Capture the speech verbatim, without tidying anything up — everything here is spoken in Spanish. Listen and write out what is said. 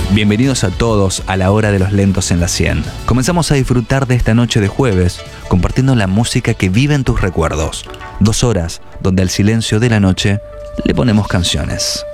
Bienvenidos a todos a la hora de los lentos en la cien. Comenzamos a disfrutar de esta noche de jueves, compartiendo la música que vive en tus recuerdos. Dos horas donde al silencio de la noche le ponemos canciones.